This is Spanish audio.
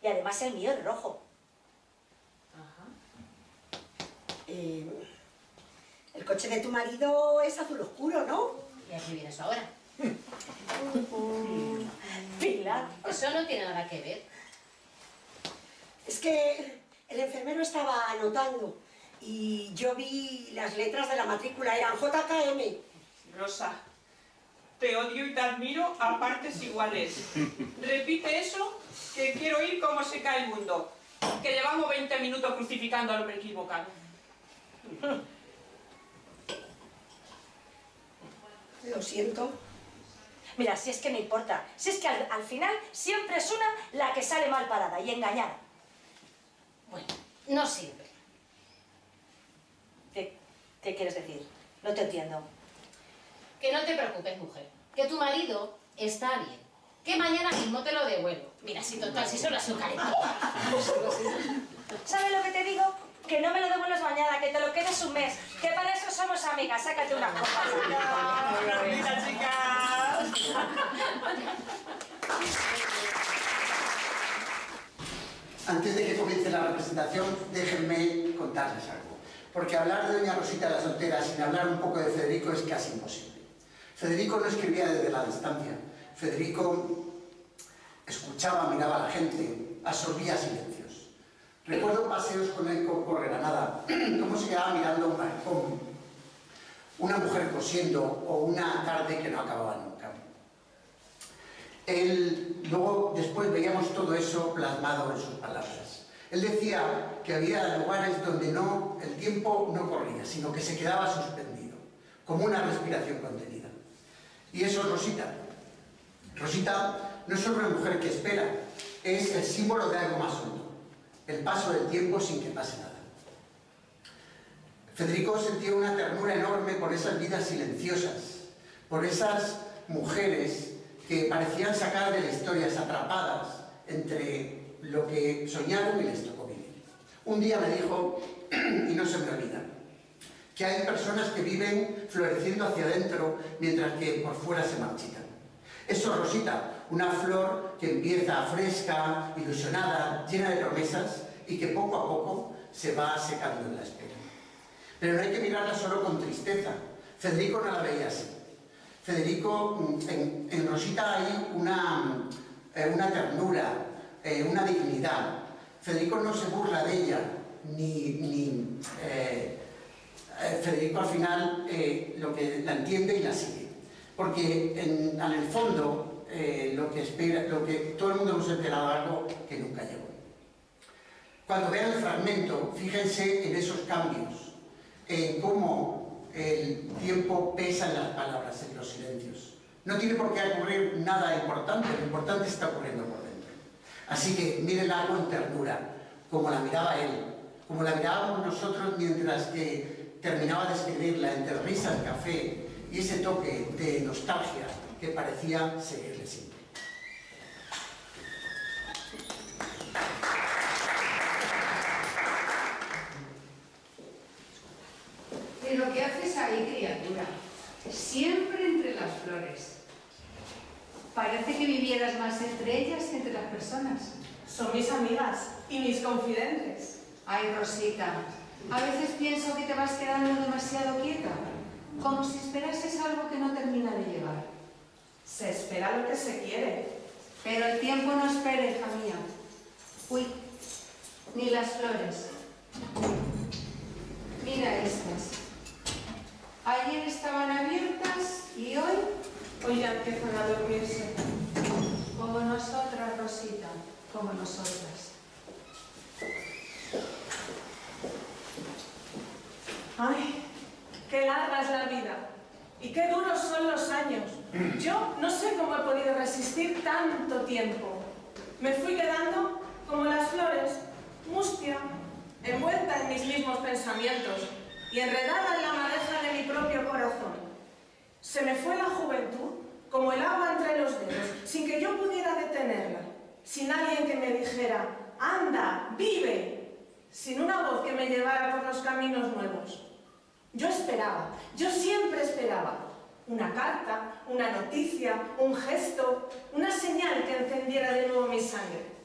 además el mío es rojo. Ajá. El coche de tu marido es azul oscuro, ¿no? ¿Y a qué viene eso ahora? Pilar. Eso no tiene nada que ver. Es que el enfermero estaba anotando y yo vi las letras de la matrícula, eran JKM. Rosa, te odio y te admiro a partes iguales. Repite eso, que quiero oír cómo se cae el mundo. Que llevamos 20 minutos crucificando al hombre equivocado. Lo siento. Mira, si es que no importa, si es que al final siempre es una la que sale mal parada y engañada. Bueno, no sirve. ¿Qué quieres decir? No te entiendo. Que no te preocupes, mujer. Que tu marido está bien. Que mañana mismo te lo devuelvo. Mira, si total, si solo es un caretilla. ¿Sabes lo que te digo? Que no me lo devuelvas mañana, que te lo quedes un mes. Que para eso somos amigas. Sácate una copa. ¡Gracias, chicas! Antes de que comience la representación, déjenme contarles algo. Porque hablar de doña Rosita la soltera sin hablar un poco de Federico es casi imposible. Federico no escribía desde la distancia. Federico escuchaba, miraba a la gente, absorbía silencios. Recuerdo paseos con él por Granada, cómo se quedaba mirando un balcón, una mujer cosiendo o una tarde que no acababa nunca. Luego, después veíamos todo eso plasmado en sus palabras. Él decía que había lugares donde el tiempo no corría, sino que se quedaba suspendido, como una respiración contenida. Y eso es Rosita. Rosita no es solo una mujer que espera, es el símbolo de algo más hondo, el paso del tiempo sin que pase nada. Federico sentía una ternura enorme por esas vidas silenciosas, por esas mujeres que parecían sacar de la historia, atrapadas entre lo que soñaron y les tocó vivir. Un día me dijo, y no se me olvida, que hay personas que viven floreciendo hacia adentro mientras que por fuera se marchitan. Eso es Rosita, una flor que empieza fresca, ilusionada, llena de promesas y que poco a poco se va secando en la espera. Pero no hay que mirarla solo con tristeza. Federico no la veía así. Federico, en Rosita hay una ternura, una dignidad. Federico no se burla de ella, Federico al final lo que la entiende y la sigue. Porque en el fondo lo que todo el mundo hemos esperado algo que nunca llegó. Cuando vean el fragmento, fíjense en esos cambios, en cómo el tiempo pesa en las palabras, en los silencios. No tiene por qué ocurrir nada importante, lo importante está ocurriendo por dentro. Así que mírenla con ternura, como la miraba él, como la mirábamos nosotros mientras que terminaba de escribirla entre risas, café y ese toque de nostalgia que parecía seguirle siempre. Pero ¿qué haces ahí, criatura? Siempre entre las flores. Parece que vivieras más entre ellas que entre las personas. Son mis amigas y mis confidentes. Ay, Rosita, a veces pienso que te vas quedando demasiado quieta, como si esperases algo que no termina de llegar. Se espera lo que se quiere. Pero el tiempo no espera, hija mía. Uy, ni las flores. Mira estas. Ayer estaban abiertas y hoy ya empiezan a dormirse. Como nosotras, Rosita, como nosotras. Ay, qué larga es la vida y qué duros son los años. Yo no sé cómo he podido resistir tanto tiempo. Me fui quedando como las flores, mustia, envuelta en mis mismos pensamientos y enredada en la madeja de mi propio corazón. Se me fue la juventud como el agua entre los dedos, sin que yo pudiera detenerla, sin alguien que me dijera, anda, vive, sin una voz que me llevara por los caminos nuevos. Yo esperaba, yo siempre esperaba, una carta, una noticia, un gesto, una señal que encendiera de nuevo mi sangre.